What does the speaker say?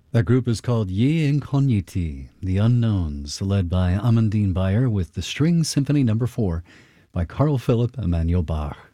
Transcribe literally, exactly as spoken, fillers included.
That group is called Ye Incogniti, The Unknowns, led by Amandine Bayer with the String Symphony Number four by Carl Philipp Emanuel Bach.